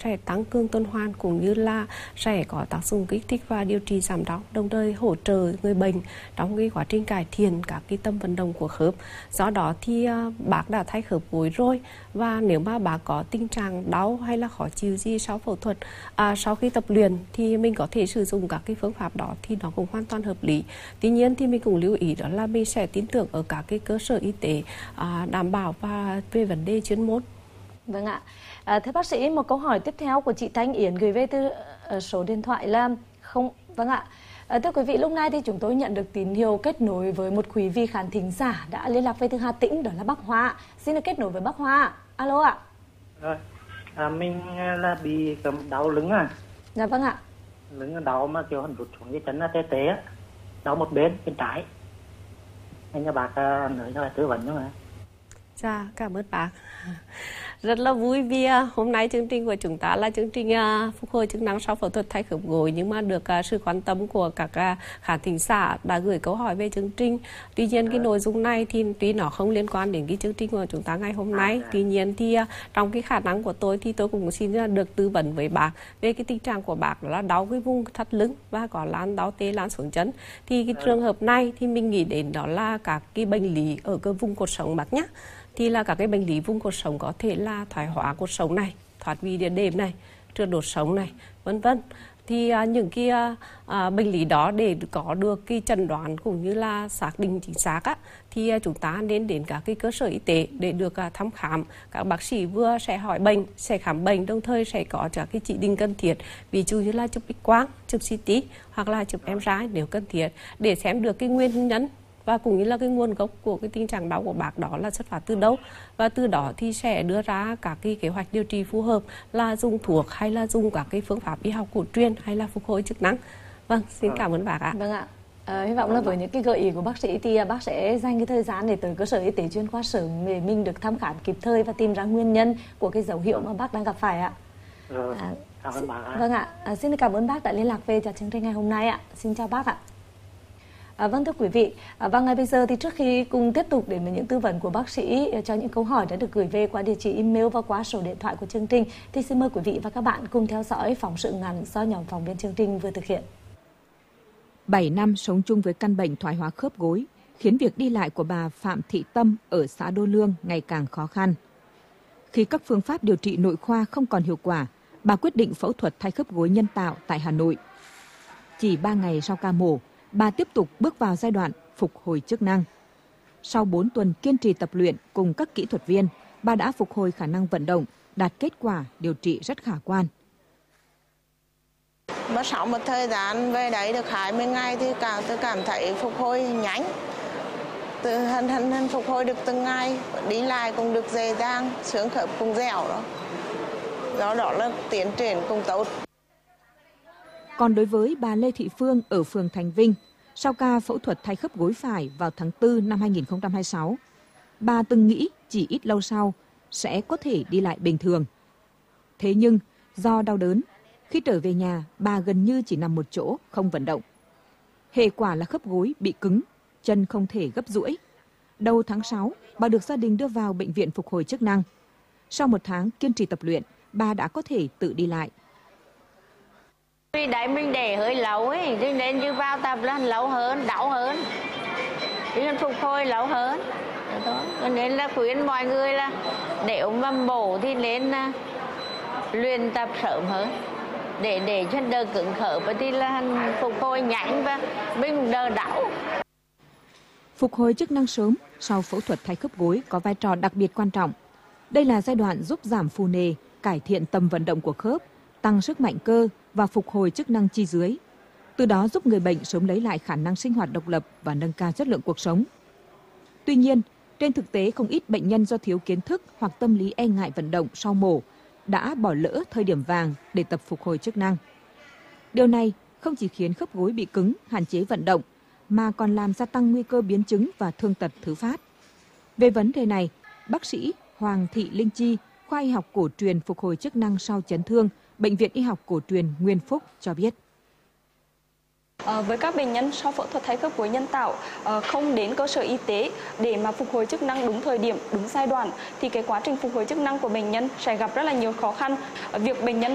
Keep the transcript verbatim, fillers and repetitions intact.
sẽ tăng cường tuần hoàn cũng như là sẽ có tác dụng kích thích và điều trị giảm đau, đồng thời hỗ trợ người bệnh trong cái quá trình cải thiện các cái tâm vận động của khớp. Do đó thì bác đã thay khớp gối rồi, và nếu mà bác có tình trạng đau hay là khó chịu gì sau phẫu thuật, à, sau khi tập luyện thì mình có thể sử dụng các cái phương pháp đó thì nó cũng hoàn toàn hợp lý. Tuy nhiên thì mình cũng lưu ý đó là mình sẽ tin tưởng ở các cái cơ sở y tế à, đảm bảo và về vấn đề chuyên môn. Vâng ạ. À, thưa bác sĩ, một câu hỏi tiếp theo của chị Thanh Yến gửi về từ uh, số điện thoại là không. Vâng ạ. À, thưa quý vị, lúc này thì chúng tôi nhận được tín hiệu kết nối với một quý vị khán thính giả đã liên lạc về từ Hà Tĩnh, đó là bác Hoa. Xin được kết nối với bác Hoa. Alo ạ. Rồi, à, mình là bị đau lưng à? Dạ vâng ạ. Lưng đau mà kiểu rụt xuống cái chân là tê tê á, đau một bên bên trái. Anh nhà bác nói cho tư vấn nữa. Dạ, cảm ơn bác. Rất là vui vì hôm nay chương trình của chúng ta là chương trình phục hồi chức năng sau phẫu thuật thay khớp gối, nhưng mà được sự quan tâm của các khán thính giả đã gửi câu hỏi về chương trình. Tuy nhiên cái nội dung này thì tuy nó không liên quan đến cái chương trình của chúng ta ngày hôm nay, tuy nhiên thì trong cái khả năng của tôi thì tôi cũng xin được tư vấn với bác về cái tình trạng của bác là đau cái vùng thắt lưng và có lan đau tê lan xuống chân. Thì cái trường hợp này thì mình nghĩ đến đó là các cái bệnh lý ở cái vùng cột sống bác nhé. Thì là các cái bệnh lý vùng cột sống có thể là thoái hóa cột sống này, thoát vị đĩa đệm này, trượt đột sống này, vân vân. Thì à, những cái à, bệnh lý đó để có được cái chẩn đoán cũng như là xác định chính xác á, thì à, chúng ta nên đến các cái cơ sở y tế để được à, thăm khám. Các bác sĩ vừa sẽ hỏi bệnh, sẽ khám bệnh, đồng thời sẽ có các cái chỉ định cần thiết, ví dụ như là chụp X-quang, chụp xê tê hoặc là chụp em rờ i nếu cần thiết, để xem được cái nguyên nhân và cũng như là cái nguồn gốc của cái tình trạng đau của bác đó là xuất phát từ đâu, và từ đó thì sẽ đưa ra các cái kế hoạch điều trị phù hợp, là dùng thuốc hay là dùng các cái phương pháp y học cổ truyền hay là phục hồi chức năng. Vâng, xin cảm ơn bác ạ. Vâng ạ. À, hy vọng là với những cái gợi ý của bác sĩ thì bác sẽ dành cái thời gian để tới cơ sở y tế chuyên khoa sớm để mình được thăm khám kịp thời và tìm ra nguyên nhân của cái dấu hiệu mà bác đang gặp phải ạ. Rồi, à, cảm ơn bác ạ. Vâng ạ. À, xin cảm ơn bác đã liên lạc về cho chương trình ngày hôm nay ạ. Xin chào bác ạ. À, vâng thưa quý vị, à, và ngay bây giờ thì trước khi cùng tiếp tục đến với những tư vấn của bác sĩ cho những câu hỏi đã được gửi về qua địa chỉ email và qua số điện thoại của chương trình, thì xin mời quý vị và các bạn cùng theo dõi phóng sự ngắn do nhóm phóng viên chương trình vừa thực hiện. bảy năm sống chung với căn bệnh thoái hóa khớp gối khiến việc đi lại của bà Phạm Thị Tâm ở xã Đô Lương ngày càng khó khăn. Khi các phương pháp điều trị nội khoa không còn hiệu quả, bà quyết định phẫu thuật thay khớp gối nhân tạo tại Hà Nội. Chỉ ba ngày sau ca mổ, bà tiếp tục bước vào giai đoạn phục hồi chức năng. Sau bốn tuần kiên trì tập luyện cùng các kỹ thuật viên, bà đã phục hồi khả năng vận động, đạt kết quả điều trị rất khả quan. Mất sau một thời gian về đấy được hai mươi ngày thì càng tôi cảm thấy phục hồi nhanh. Từ hân hân hân phục hồi được từng ngày, đi lại cũng được dễ dàng, xương khớp cũng dẻo đó. Do đó là tiến triển cũng tốt. Còn đối với bà Lê Thị Phương ở phường Thành Vinh, sau ca phẫu thuật thay khớp gối phải vào tháng tư năm hai nghìn không trăm hai mươi sáu, bà từng nghĩ chỉ ít lâu sau sẽ có thể đi lại bình thường. Thế nhưng do đau đớn, khi trở về nhà, bà gần như chỉ nằm một chỗ, không vận động. Hệ quả là khớp gối bị cứng, chân không thể gấp duỗi. Đầu tháng sáu, bà được gia đình đưa vào bệnh viện phục hồi chức năng. Sau một tháng kiên trì tập luyện, bà đã có thể tự đi lại. Vì đấy mình để hơi lâu ấy, cho nên như vào tập là lâu hơn, đau hơn, nên phục hồi lâu hơn. Cho nên là khuyến mọi người là nếu mà mổ thì nên luyện tập sớm hơn, để để cho đỡ cứng khớp thì là phục hồi nhanh và mình đỡ đau. Phục hồi chức năng sớm sau phẫu thuật thay khớp gối có vai trò đặc biệt quan trọng. Đây là giai đoạn giúp giảm phù nề, cải thiện tầm vận động của khớp, tăng sức mạnh cơ và phục hồi chức năng chi dưới. Từ đó giúp người bệnh sớm lấy lại khả năng sinh hoạt độc lập và nâng cao chất lượng cuộc sống. Tuy nhiên, trên thực tế không ít bệnh nhân do thiếu kiến thức hoặc tâm lý e ngại vận động sau mổ đã bỏ lỡ thời điểm vàng để tập phục hồi chức năng. Điều này không chỉ khiến khớp gối bị cứng, hạn chế vận động, mà còn làm gia tăng nguy cơ biến chứng và thương tật thứ phát. Về vấn đề này, bác sĩ Hoàng Thị Linh Chi, khoa y học cổ truyền phục hồi chức năng sau chấn thương, Bệnh viện Y học cổ truyền Nguyên Phúc cho biết. À, với các bệnh nhân sau phẫu thuật thay khớp gối nhân tạo à, không đến cơ sở y tế để mà phục hồi chức năng đúng thời điểm, đúng giai đoạn thì cái quá trình phục hồi chức năng của bệnh nhân sẽ gặp rất là nhiều khó khăn. À, việc bệnh nhân